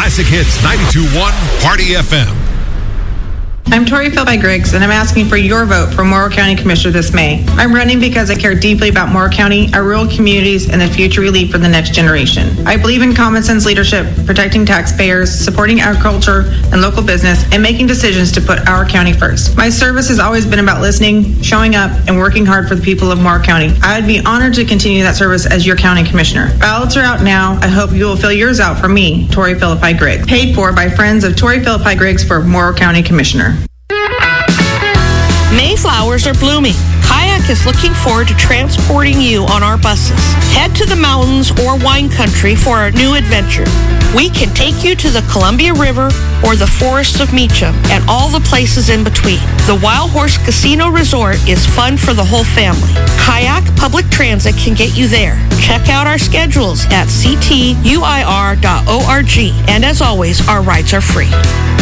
Classic Hits 92.1 Party FM. I'm Tori Philby Griggs, and I'm asking for your vote for Morrow County Commissioner this May. I'm running because I care deeply about Morrow County, our rural communities, and the future we leave for the next generation. I believe in common sense leadership, protecting taxpayers, supporting agriculture and local business, and making decisions to put our county first. My service has always been about listening, showing up, and working hard for the people of Morrow County. I would be honored to continue that service as your county commissioner. Ballots are out now. I hope you will fill yours out for me, Tori Philby Griggs. Paid for by friends of Tori Philby Griggs for Morrow County Commissioner. Mayflowers are blooming. Kayak is looking forward to transporting you on our buses. Head to the mountains or wine country for a new adventure. We can take you to the Columbia River or the forests of Meacham and all the places in between. The Wild Horse Casino Resort is fun for the whole family. Kayak Public Transit can get you there. Check out our schedules at ctuir.org. And as always, our rides are free.